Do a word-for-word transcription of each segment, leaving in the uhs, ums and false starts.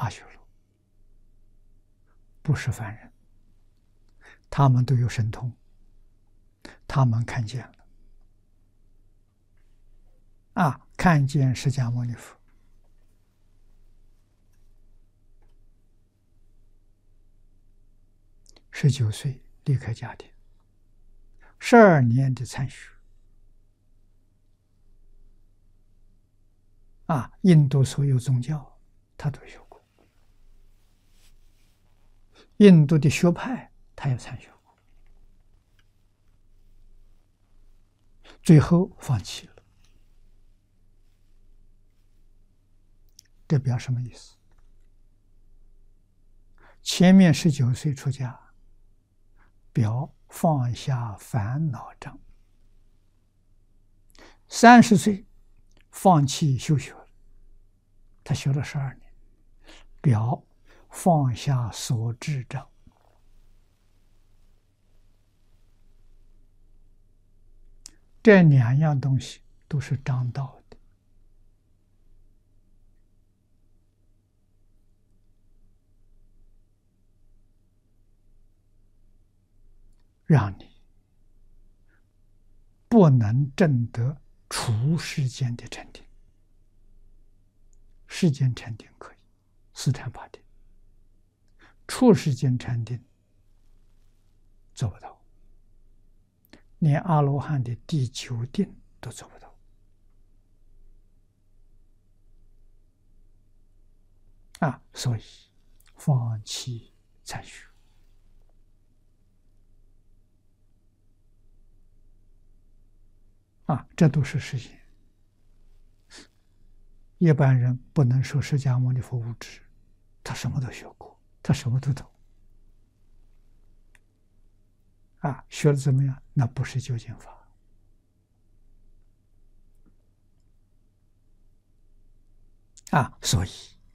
阿修罗，不是凡人，他们都有神通，他们看见了，啊，看见释迦牟尼佛。十九岁离开家庭，十二年的参学，啊，印度所有宗教他都学过，印度的学派他也参学过，最后放弃了。这表什么意思？前面十九岁出家，表放下烦恼障；三十岁放弃修学了，他学了十二年，表放下所知障。这两样东西都是障道的，让你不能证得除世间的禅定。世间禅定可以，四禅八定；出世间禅定做不到，连阿罗汉的第九定都做不到。啊，所以放弃参学。啊，这都是实现。一般人不能说释迦牟尼佛无知，他什么都学过，他什么都懂。啊，学的怎么样？那不是究竟法。啊，所以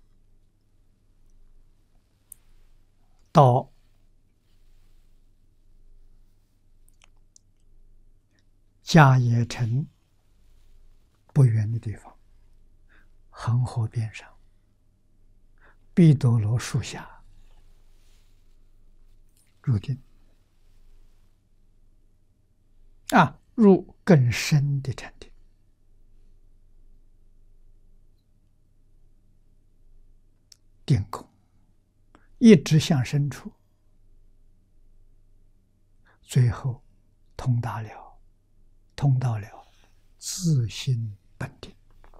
到迦叶城不远的地方，恒河边上，毕多罗树下入定，啊，入更深的禅定。定功一直向深处，最后通达了，通到了自心本定。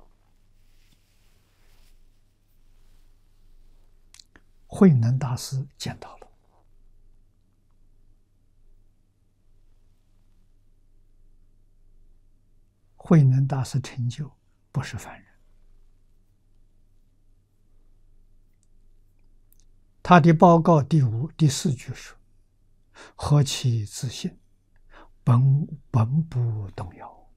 慧能大师见到了，慧能大师成就不是凡人。他的报告第五、第四句说：“何其自信，本本不动摇。”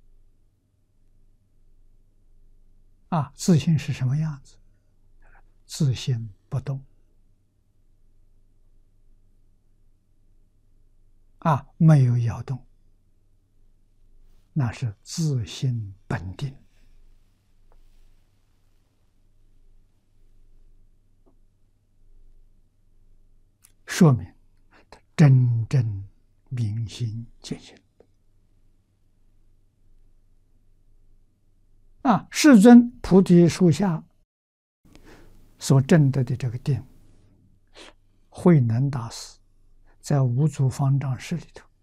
啊，自信是什么样子？自信不动。啊，没有摇动，那是自信本定。说明真正明心见性。啊，世尊菩提树下所证得的这个定，慧能大师在五祖方丈室里头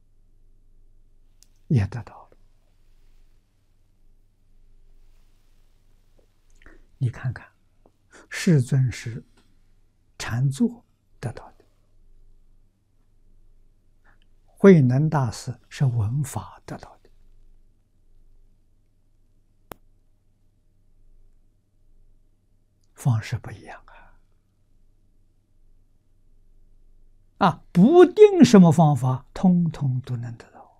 也得到了。你看看，世尊是禅坐得到的，慧能大师是闻法得到的，方式不一样啊！啊，不定什么方法，通通都能得到。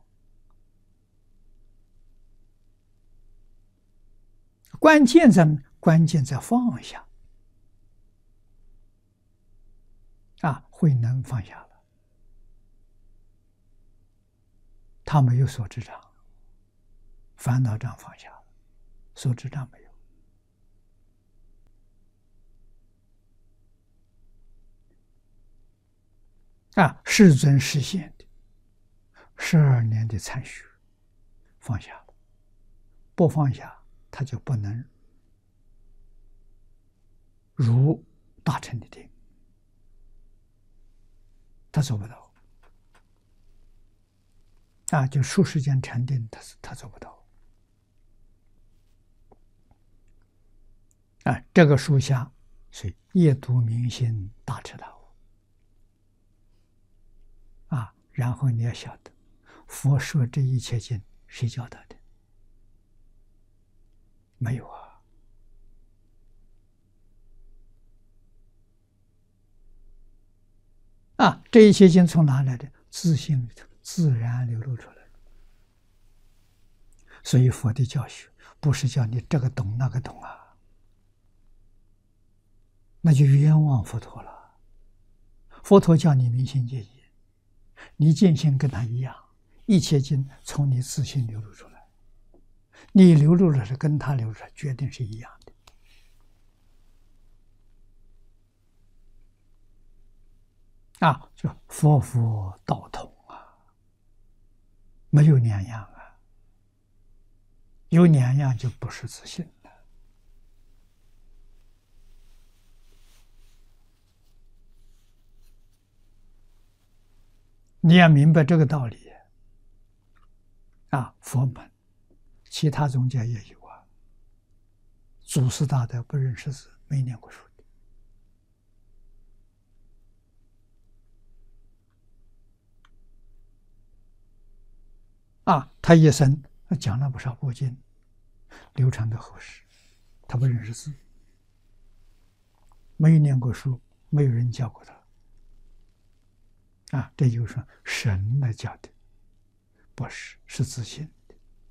关键在关键在放下。啊，慧能放下了，他没有所知障，烦恼障放下了，所知障没有。 啊，世尊实现的十二年的参学，放下了，不放下他就不能如大乘的定，他做不到啊，就数时间禅定，他是他做不到啊。这个书下是夜读明心，大彻大悟啊。然后你要晓得，佛说这一切经，谁教他的？没有啊。啊，这一切经从哪来的？自信里头自然流露出来。所以佛的教学不是叫你这个懂那个懂啊，那就冤枉佛陀了。佛陀叫你明心见性，你见性跟他一样，一切经从你自信流露出来，你流露的是跟他流露的决定是一样的。啊，就佛佛道同啊，没有两样啊，有两样就不是自信了。你要明白这个道理啊，佛门其他宗教也有啊，祖师大德不认识字，没念过书的啊，他一生讲了不少部经，流传的后世，他不认识字，没有念过书，没有人教过他啊，这就是说神来教的，不是，是自信的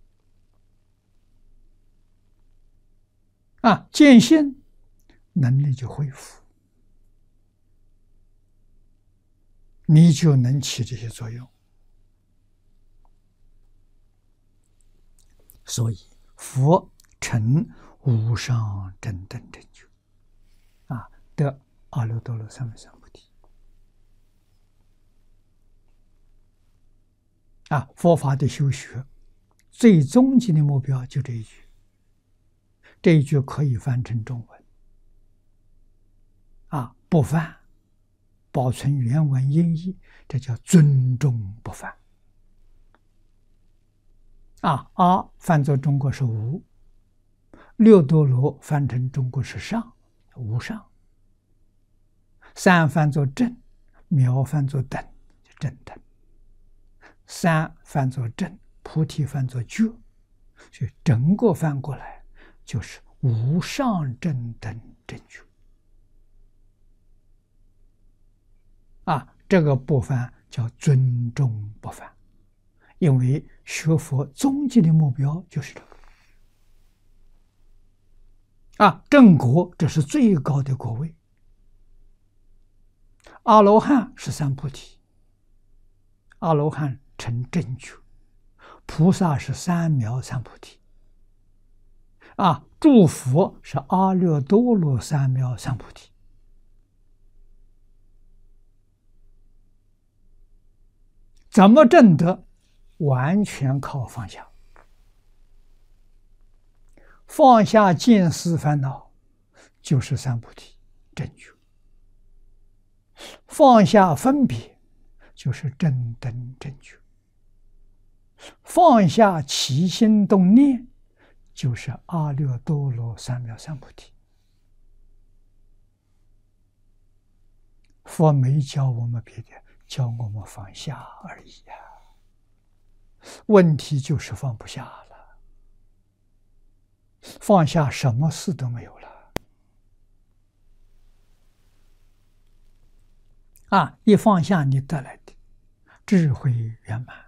啊。见性能力就恢复，你就能起这些作用。所以佛成无上正等正觉啊，得阿耨多罗三藐三菩提啊。佛法的修学最终极的目标就这一句，这一句可以翻成中文啊，不翻，保存原文音译，这叫尊重不翻啊。阿翻作中国是无，六多罗翻成中国是上，无上。三翻作正，妙翻作等，正等。三翻作正，菩提翻作觉，所以整个翻过来就是无上正等正觉啊。这个不翻叫尊重不翻，因为学佛终极的目标就是这个啊。正果这是最高的果位，阿罗汉是三菩提，阿罗汉成正觉，菩萨是三藐三菩提啊，诸佛是阿耨多罗三藐三菩提。怎么证得？完全靠放下，放下见思烦恼就是三菩提正觉，放下分别就是正等正觉，放下起心动念就是阿耨多罗三藐三菩提。佛没教我们别的，教我们放下而已呀、啊。问题就是放不下了，放下什么事都没有了啊！一放下，你得来的智慧圆满，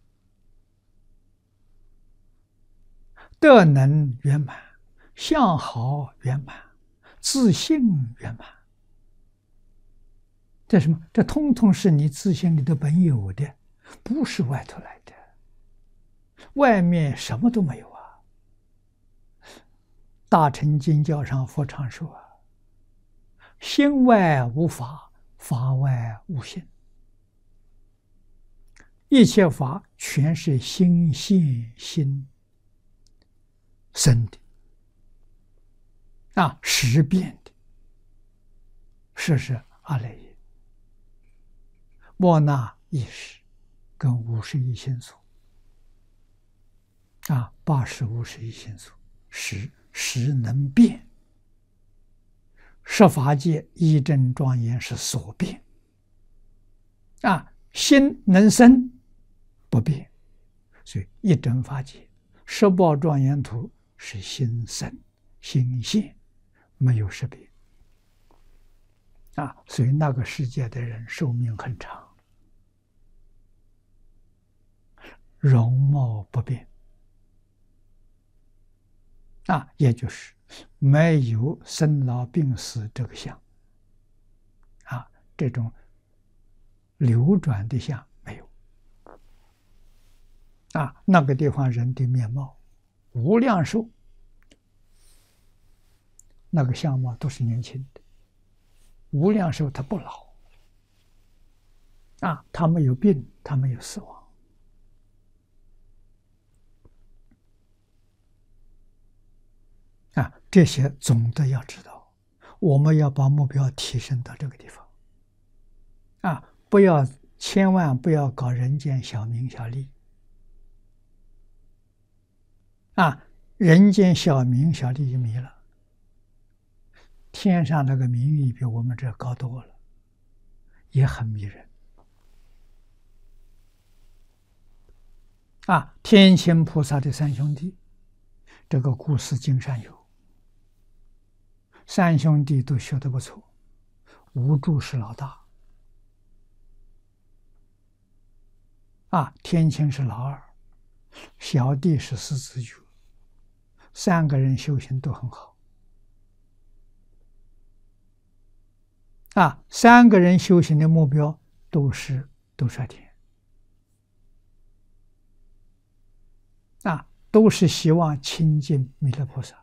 德能圆满，相好圆满，自信圆满。这什么？这通通是你自信里的本有的，不是外头来的。外面什么都没有啊！大乘经教上佛常说啊，心外无法，法外无心一切法全是心现心生的啊，识变的，识是阿赖耶，莫那意识跟五十一心所啊，八十五十一心所，识识能变，十法界一真庄严是所变啊，心能生不变，所以一真法界十报庄严图是心生心现，没有识别啊，所以那个世界的人寿命很长，容貌不变啊，也就是没有生老病死这个相啊，这种流转的相没有啊，那个地方人的面貌无量寿，那个相貌都是年轻的，无量寿他不老啊，他没有病，他没有死亡啊，这些总的要知道，我们要把目标提升到这个地方啊，不要千万不要搞人间小名小利啊，人间小名小利就迷了，天上那个名誉比我们这高多了，也很迷人啊。天亲菩萨的三兄弟，这个故事经上有，三兄弟都学得不错，无著是老大啊，天亲是老二，小弟是四子觉，三个人修行都很好啊，三个人修行的目标都是兜率天啊，都是希望亲近弥勒菩萨